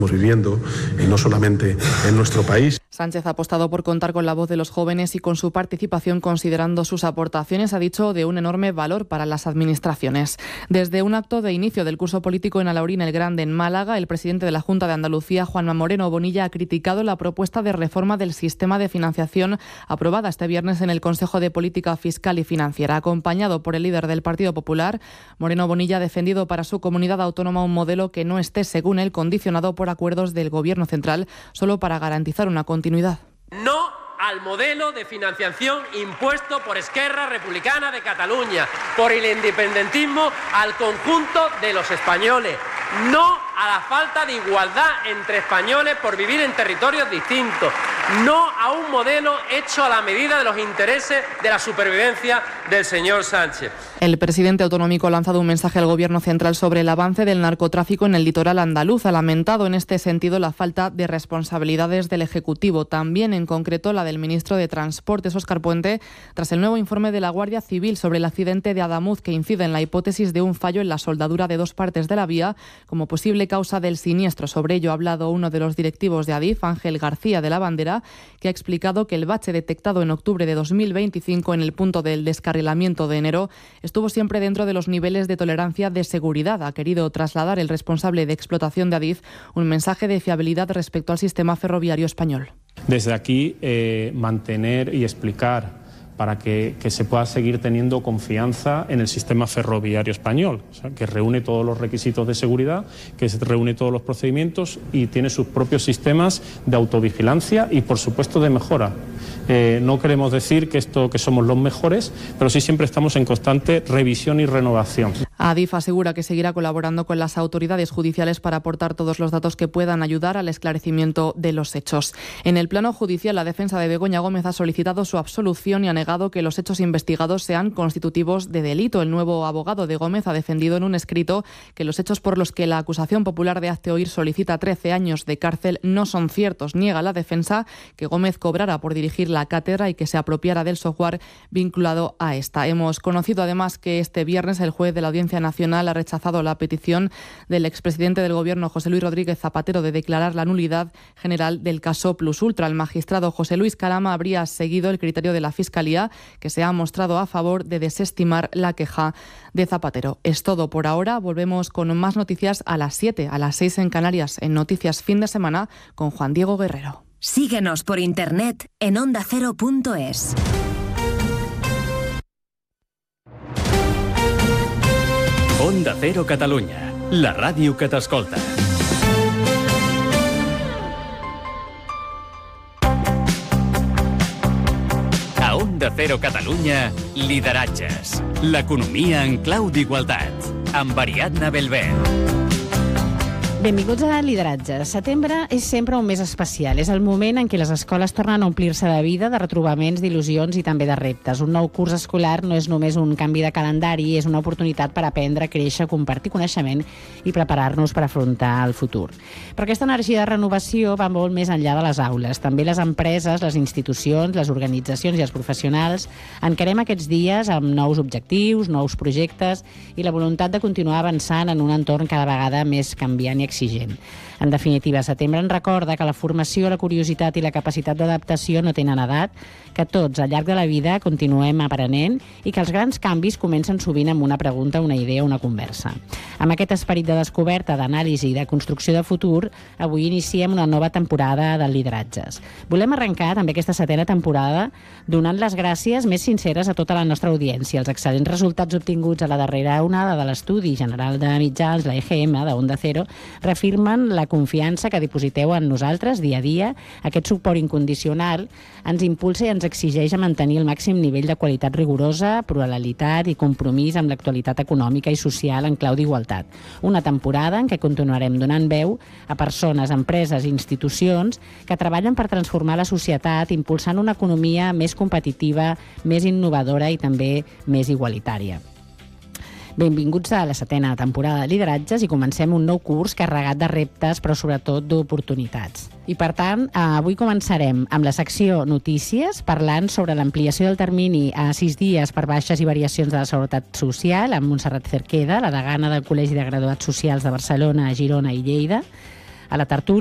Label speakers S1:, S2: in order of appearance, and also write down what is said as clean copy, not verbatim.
S1: viviendo, y no solamente en nuestro país.
S2: Sánchez ha apostado por contar con la voz de los jóvenes y con su participación, considerando sus aportaciones, ha dicho, de un enorme valor para las administraciones. Desde un acto de inicio del curso político en Alaurín el Grande, en Málaga, el presidente de la Junta de Andalucía, Juanma Moreno Bonilla, ha criticado la propuesta de reforma del sistema de financiación aprobada este viernes en el Consejo de Política Fiscal y Financiera. Acompañado por el líder del Partido Popular, Moreno Bonilla ha defendido para su comunidad autónoma un modelo que no esté, según él, condicionado por acuerdos del Gobierno central, solo para garantizar una continuidad.
S3: No al modelo de financiación impuesto por Esquerra Republicana de Cataluña, por el independentismo al conjunto de los españoles. No a la falta de igualdad entre españoles por vivir en territorios distintos. No a un modelo hecho a la medida de los intereses de la supervivencia del señor Sánchez.
S2: El presidente autonómico ha lanzado un mensaje al Gobierno central sobre el avance del narcotráfico en el litoral andaluz. Ha lamentado en este sentido la falta de responsabilidades del Ejecutivo, también en concreto la del ministro de Transportes, Óscar Puente, tras el nuevo informe de la Guardia Civil sobre el accidente de Adamuz, que incide en la hipótesis de un fallo en la soldadura de dos partes de la vía como posible causa del siniestro. Sobre ello ha hablado uno de los directivos de Adif, Ángel García de la Bandera, que ha explicado que el bache detectado en octubre de 2025 en el punto del descarrilamiento de enero estuvo siempre dentro de los niveles de tolerancia de seguridad. Ha querido trasladar el responsable de explotación de Adif un mensaje de fiabilidad respecto al sistema ferroviario español.
S4: Desde aquí, mantener y explicar para que se pueda seguir teniendo confianza en el sistema ferroviario español, o sea, que reúne todos los requisitos de seguridad, que reúne todos los procedimientos y tiene sus propios sistemas de autovigilancia y, por supuesto, de mejora. No queremos decir que somos los mejores, pero sí siempre estamos en constante revisión y renovación.
S2: Adif asegura que seguirá colaborando con las autoridades judiciales para aportar todos los datos que puedan ayudar al esclarecimiento de los hechos. En el plano judicial, la defensa de Begoña Gómez ha solicitado su absolución y ha negado que los hechos investigados sean constitutivos de delito. El nuevo abogado de Gómez ha defendido en un escrito que los hechos por los que la acusación popular de Hazte Oír solicita 13 años de cárcel no son ciertos. Niega la defensa que Gómez cobrara por dirigir la cátedra y que se apropiara del software vinculado a esta. Hemos conocido además que este viernes el juez de la Audiencia Nacional ha rechazado la petición del expresidente del Gobierno, José Luis Rodríguez Zapatero, de declarar la nulidad general del caso Plus Ultra. El magistrado José Luis Calama habría seguido el criterio de la Fiscalía, que se ha mostrado a favor de desestimar la queja de Zapatero. Es todo por ahora. Volvemos con más noticias a las 7, a las 6 en Canarias, en Noticias Fin de Semana, con Juan Diego Guerrero.
S5: Síguenos por internet en ondacero.es.
S6: Onda Cero Catalunya, la ràdio que t'escolta. A Onda Cero Catalunya, lideratges. L'economia en clau d'igualtat. Amb Ariadna Belver.
S7: Benvinguts a Lideratge. Setembre és sempre un mes especial. És el moment en què les escoles tornen a omplir-se de vida, de retrobaments, d'il·lusions i també de reptes. Un nou curs escolar no és només un canvi de calendari, és una oportunitat per aprendre, créixer, compartir coneixement i preparar-nos per afrontar el futur. Però aquesta energia de renovació va molt més enllà de les aules. També les empreses, les institucions, les organitzacions i els professionals encarem aquests dies amb nous objectius, nous projectes i la voluntat de continuar avançant en un entorn cada vegada més canviant i exigent. En definitiva, setembre ens recorda que la formació, la curiositat i la capacitat d'adaptació no tenen edat, que tots, al llarg de la vida, continuem aprenent i que els grans canvis comencen sovint amb una pregunta, una idea, una conversa. Amb aquest esperit de descoberta, d'anàlisi i de construcció de futur, avui iniciem una nova temporada de Lideratges. Volem arrencar també aquesta setena temporada donant les gràcies més sinceres a tota la nostra audiència. Els excel·lents resultats obtinguts a la darrera onada de l'Estudi General de Mitjans, la EGM, de Onda Cero, reafirmen la confiança que dipositeu en nosaltres dia a dia. Aquest suport incondicional ens impulsa i ens exigeix a mantenir el màxim nivell de qualitat rigorosa, pluralitat i compromís amb l'actualitat econòmica i social en clau d'igualtat. Una temporada en què continuarem donant veu a persones, empreses i institucions que treballen per transformar la societat, impulsant una economia més competitiva, més innovadora i també més igualitària. Benvinguts a la setena temporada de Lideratges i comencem un nou curs carregat de reptes, però sobretot d'oportunitats. I per tant, avui començarem amb la secció Notícies, parlant sobre l'ampliació del termini a 6 dies per baixes i variacions de la Seguretat Social, amb Montserrat Cerqueda, la degana del Col·legi de Graduats Socials de Barcelona, Girona i Lleida. a la tertúlia